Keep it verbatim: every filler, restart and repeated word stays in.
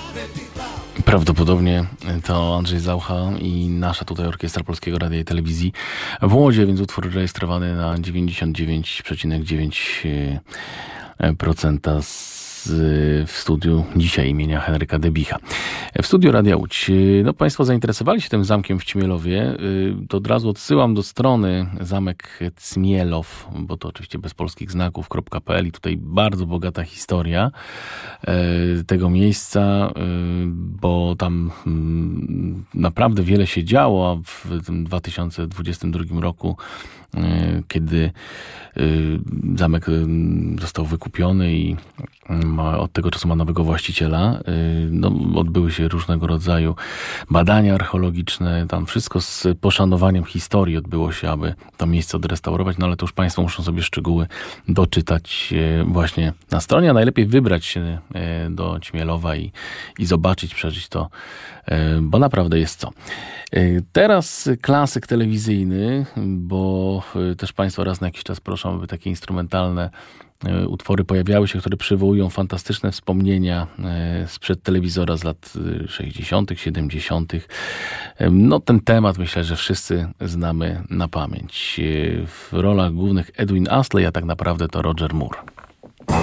Prawdopodobnie to Andrzej Zaucha i nasza tutaj Orkiestra Polskiego Radia i Telewizji w Łodzi, więc utwór rejestrowany na dziewięćdziesiąt dziewięć przecinek dziewięć procent z w studiu dzisiaj imienia Henryka Debicha. W studiu Radia Łódź. No, Państwo zainteresowali się tym zamkiem w Ćmielowie. To od razu odsyłam do strony zamek Cmielow, bo to oczywiście bez polskich znaków kropka p l i tutaj bardzo bogata historia tego miejsca, bo tam naprawdę wiele się działo, a w tym dwa tysiące dwudziestym drugim roku, kiedy zamek został wykupiony i ma, od tego czasu ma nowego właściciela, no, odbyły się różnego rodzaju badania archeologiczne, tam wszystko z poszanowaniem historii odbyło się, aby to miejsce odrestaurować, no ale to już Państwo muszą sobie szczegóły doczytać właśnie na stronie, a najlepiej wybrać się do Ćmielowa i, i zobaczyć, przeżyć to, bo naprawdę jest co. Teraz klasyk telewizyjny, bo też Państwo raz na jakiś czas proszą, aby takie instrumentalne utwory pojawiały się, które przywołują fantastyczne wspomnienia sprzed telewizora z lat sześćdziesiątych, siedemdziesiątych. No ten temat myślę, że wszyscy znamy na pamięć. W rolach głównych Edwin Astley, a tak naprawdę to Roger Moore.